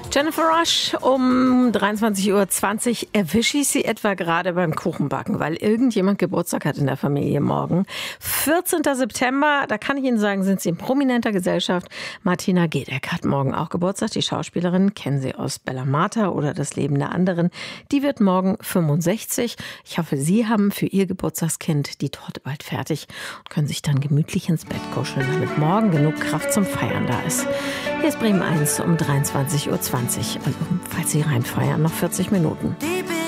Jennifer Rush um 23:20 Uhr. Erwische ich Sie etwa gerade beim Kuchenbacken, weil irgendjemand Geburtstag hat in der Familie morgen. 14. September, da kann ich Ihnen sagen, sind Sie in prominenter Gesellschaft. Martina Gedeck hat morgen auch Geburtstag. Die Schauspielerin kennen Sie aus Bella Marta oder Das Leben der anderen. Die wird morgen 65. Ich hoffe, Sie haben für Ihr Geburtstagskind die Torte bald fertig und können sich dann gemütlich ins Bett kuscheln, damit morgen genug Kraft zum Feiern da ist. Hier ist Bremen 1 um 23:20 Uhr. Also, falls Sie reinfeiern, noch 40 Minuten.